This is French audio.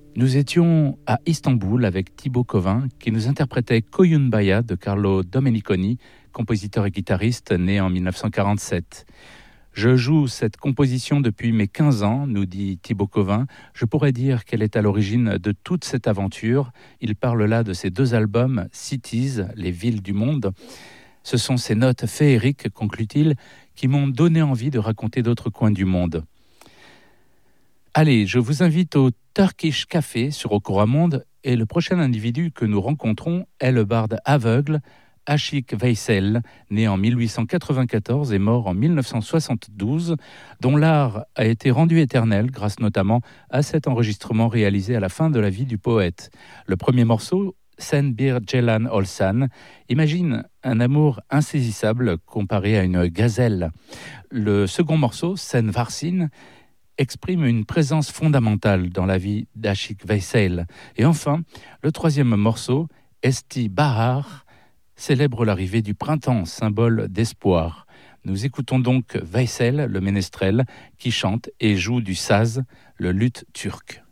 Nous étions à Istanbul avec Thibaut Covin qui nous interprétait Koyun Baya de Carlo Domeniconi, compositeur et guitariste né en 1947. Je joue cette composition depuis mes 15 ans, nous dit Thibaut Covin. Je pourrais dire qu'elle est à l'origine de toute cette aventure. Il parle là de ses 2 albums, Cities, les villes du monde. Ce sont ces notes féeriques, conclut-il, qui m'ont donné envie de raconter d'autres coins du monde. Allez, je vous invite au Turkish Café sur Okoramonde et le prochain individu que nous rencontrons est le barde aveugle Aşık Veysel, né en 1894 et mort en 1972, dont l'art a été rendu éternel grâce notamment à cet enregistrement réalisé à la fin de la vie du poète. Le premier morceau, Sen Bir Ceylan Olsan, imagine un amour insaisissable comparé à une gazelle. Le second morceau, Sen Varsin, exprime une présence fondamentale dans la vie d'Aşık Veysel. Et enfin, le troisième morceau, Esti Bahar, célèbre l'arrivée du printemps, symbole d'espoir. Nous écoutons donc Veysel, le ménestrel, qui chante et joue du saz, le luth turc.